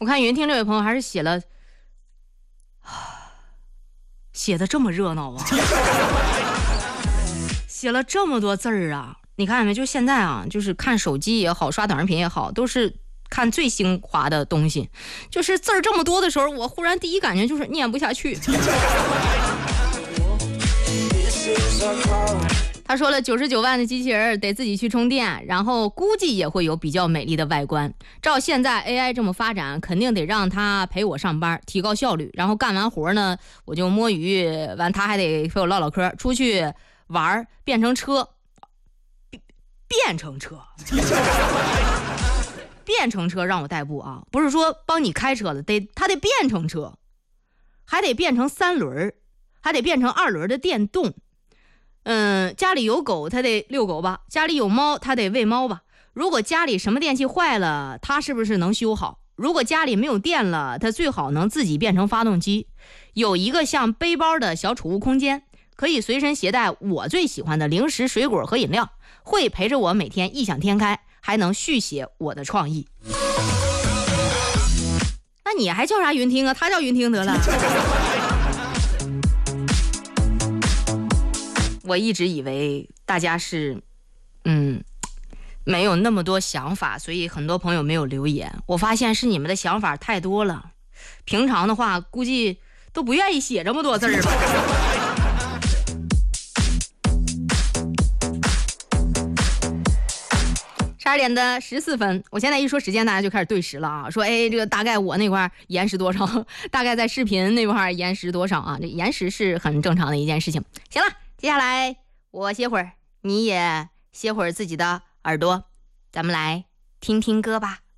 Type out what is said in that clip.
我看云听这位朋友还是写的这么热闹啊，写了这么多字儿啊！你看见没？就现在啊，就是看手机也好，刷短视频也好，都是看最精华的东西。就是字儿这么多的时候，我忽然第一感觉就是念不下去。他说了，99万的机器人得自己去充电，然后估计也会有比较美丽的外观。照现在 AI 这么发展，肯定得让他陪我上班，提高效率。然后干完活呢，我就摸鱼，完他还得陪我唠唠嗑，出去玩，变成车，变成车让我代步啊，不是说帮你开车的，他得变成车，还得变成3轮，还得变成2轮的电动。家里有狗，它得遛狗吧；家里有猫，它得喂猫吧。如果家里什么电器坏了，它是不是能修好？如果家里没有电了，它最好能自己变成发动机。有一个像背包的小储物空间，可以随身携带我最喜欢的零食、水果和饮料，会陪着我每天异想天开，还能续写我的创意。那你还叫啥云听啊？他叫云听得了。我一直以为大家是没有那么多想法，所以很多朋友没有留言。我发现是你们的想法太多了，平常的话估计都不愿意写这么多字儿吧。12点的14分，我现在一说时间，大家就开始对时了啊。说这个大概我那块延时多少，大概在视频那块延时多少啊？这延时是很正常的一件事情。行了，接下来我歇会儿，你也歇会儿自己的耳朵，咱们来听听歌吧。